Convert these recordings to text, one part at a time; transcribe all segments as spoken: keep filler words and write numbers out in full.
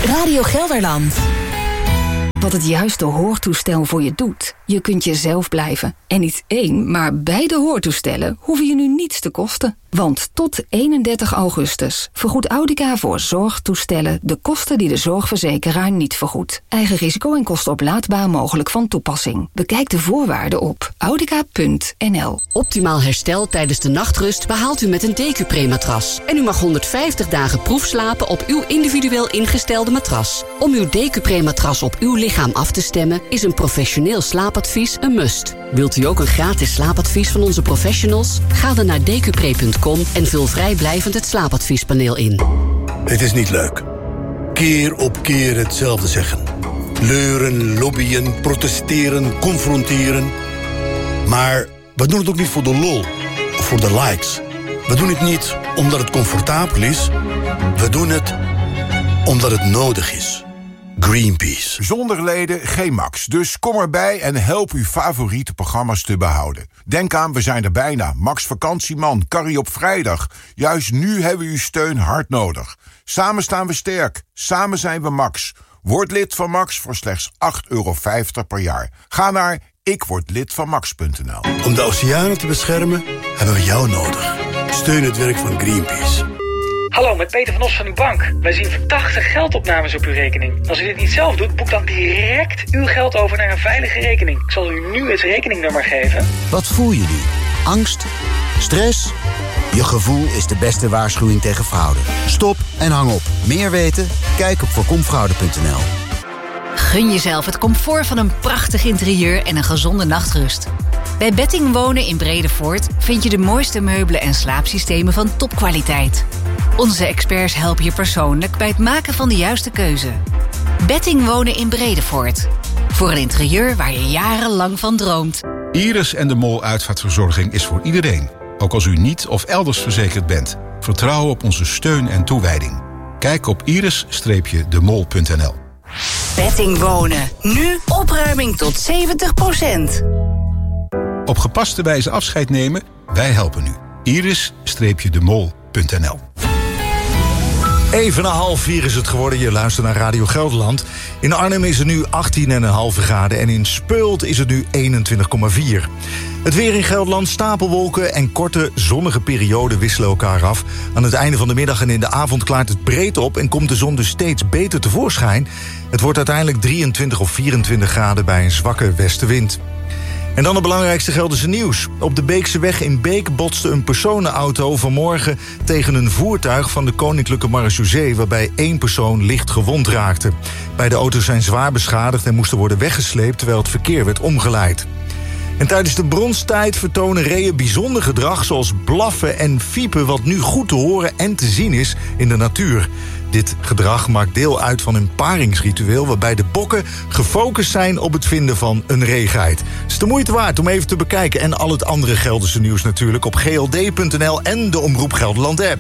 Radio Gelderland. Wat het juiste hoortoestel voor je doet. Je kunt jezelf blijven. En niet één, maar beide hoortoestellen hoeven je nu niets te kosten. Want tot eenendertig augustus vergoedt Audica voor zorgtoestellen de kosten die de zorgverzekeraar niet vergoedt. Eigen risico en kosten oplaadbaar mogelijk van toepassing. Bekijk de voorwaarden op audica punt n l. Optimaal herstel tijdens de nachtrust behaalt u met een Decupre-matras. En u mag honderdvijftig dagen proefslapen op uw individueel ingestelde matras. Om uw Decupre-matras op uw lichaam af te stemmen is een professioneel slaapadvies een must. Wilt u ook een gratis slaapadvies van onze professionals? Ga dan naar decupre punt com en vul vrijblijvend het slaapadviespaneel in. Het is niet leuk. Keer op keer hetzelfde zeggen. Leuren, lobbyen, protesteren, confronteren. Maar we doen het ook niet voor de lol of voor de likes. We doen het niet omdat het comfortabel is. We doen het omdat het nodig is. Greenpeace. Zonder leden geen Max. Dus kom erbij en help uw favoriete programma's te behouden. Denk aan, we zijn er bijna. Max Vakantieman, Carrie op vrijdag. Juist nu hebben we uw steun hard nodig. Samen staan we sterk. Samen zijn we Max. Word lid van Max voor slechts acht euro vijftig per jaar. Ga naar ik word lid van max punt n l. Om de oceanen te beschermen hebben we jou nodig. Steun het werk van Greenpeace. Hallo, met Peter van Os van uw bank. Wij zien verdachte geldopnames op uw rekening. Als u dit niet zelf doet, boek dan direct uw geld over naar een veilige rekening. Ik zal u nu het rekeningnummer geven. Wat voel je nu? Angst? Stress? Je gevoel is de beste waarschuwing tegen fraude. Stop en hang op. Meer weten? Kijk op voorkom fraude punt n l. Gun jezelf het comfort van een prachtig interieur en een gezonde nachtrust. Bij Betting Wonen in Bredevoort vind je de mooiste meubelen en slaapsystemen van topkwaliteit. Onze experts helpen je persoonlijk bij het maken van de juiste keuze. Betting Wonen in Bredevoort. Voor een interieur waar je jarenlang van droomt. Iris en de Mol Uitvaartverzorging is voor iedereen. Ook als u niet of elders verzekerd bent. Vertrouw op onze steun en toewijding. Kijk op iris de mol punt n l. Betting Wonen. Nu opruiming tot zeventig procent. Op gepaste wijze afscheid nemen? Wij helpen u. iris de mol punt n l. Even na half vier is het geworden. Je luistert naar Radio Gelderland. In Arnhem is het nu achttien komma vijf graden en in Speuld is het nu eenentwintig komma vier. Het weer in Gelderland, stapelwolken en korte zonnige perioden wisselen elkaar af. Aan het einde van de middag en in de avond klaart het breed op en komt de zon dus steeds beter tevoorschijn. Het wordt uiteindelijk drieëntwintig of vierentwintig graden bij een zwakke westenwind. En dan het belangrijkste Gelderse nieuws. Op de Beekse weg in Beek botste een personenauto vanmorgen tegen een voertuig van de Koninklijke Marechaussee, waarbij één persoon licht gewond raakte. Beide auto's zijn zwaar beschadigd en moesten worden weggesleept terwijl het verkeer werd omgeleid. En tijdens de bronstijd vertonen reeën bijzonder gedrag zoals blaffen en fiepen, wat nu goed te horen en te zien is in de natuur. Dit gedrag maakt deel uit van een paringsritueel waarbij de bokken gefocust zijn op het vinden van een reegeit. Het is de moeite waard om even te bekijken. En al het andere Gelderse nieuws natuurlijk op g l d punt n l en de Omroep Gelderland app.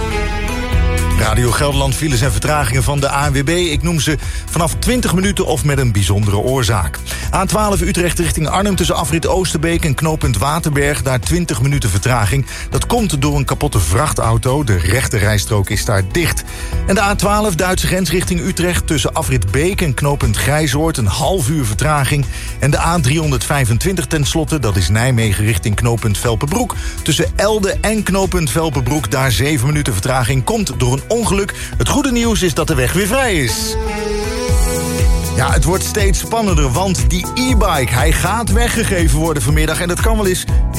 Radio Gelderland, files en vertragingen van de A N W B. Ik noem ze vanaf twintig minuten of met een bijzondere oorzaak. A twaalf Utrecht richting Arnhem tussen afrit Oosterbeek en knooppunt Waterberg. Daar twintig minuten vertraging. Dat komt door een kapotte vrachtauto. De rechte rijstrook is daar dicht. En de A twaalf Duitse grens richting Utrecht tussen afrit Beek en knooppunt Grijzoord. Een half uur vertraging. En de A driehonderdvijfentwintig tenslotte, dat is Nijmegen richting knooppunt Velpenbroek. Tussen Elde en knooppunt Velpenbroek. Daar zeven minuten vertraging komt door een ongeluk. Het goede nieuws is dat de weg weer vrij is. Ja, het wordt steeds spannender, want die e-bike, hij gaat weggegeven worden vanmiddag. En dat kan wel eens